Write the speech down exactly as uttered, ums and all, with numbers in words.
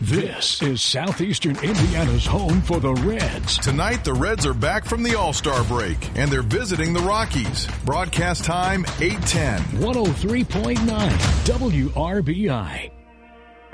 This is Southeastern Indiana's home for the Reds. Tonight, the Reds are back from the All-Star break, and they're visiting the Rockies. Broadcast time, eight ten. one oh three point nine W R B I.